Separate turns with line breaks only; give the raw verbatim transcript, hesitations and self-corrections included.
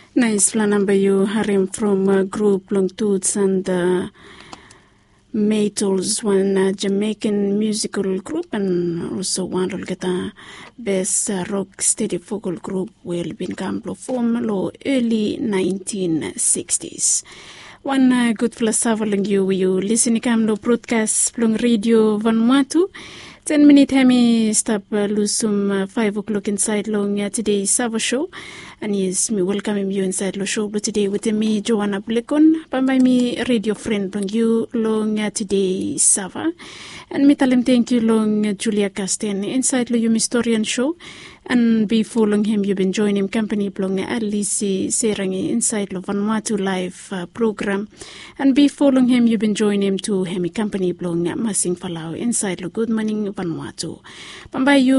Nice number you Harim from uh, group Long Toots and uh, Maytals, one uh, Jamaican musical group, and also one will get a best uh, rock steady vocal group will be Gamblo form low early nineteen sixties. One uh, good philosopher you you listen to broadcast from Radio Vanuatu. Ten minute hemi stop uh, lusum uh, five o'clock inside long uh, today's Sava show, and yes, me welcome you inside the show. But today with me Joanna Blekon, by me radio friend long you long uh, today Sava, and me tell him thank you long uh, Julia Casten inside the you historian show. And be following him, you've been joining company blong at least Serangi inside the Vanuatu live uh, program. And be following him, you've been joining him to hemi company blong Masing Falau inside the Good Morning Vanuatu. Bye you.